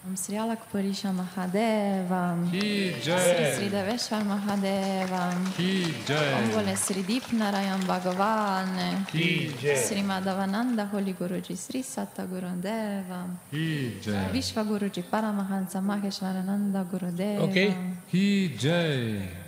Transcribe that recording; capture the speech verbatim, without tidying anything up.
Om Sri Alakpurisha Mahadeva. Ki Jai. Sri Sri Deveshwar Mahadeva. Ki Jai. Om Bole Sri Deepnarayan Bhagavan. Ki Jai. Sri Madhavananda Holy Guruji Sri Satta Gurudeva. Ki Jai. Vishwa Guruji Paramahansa Maheshwarananda Gurudeva. Ok? Ki Jai.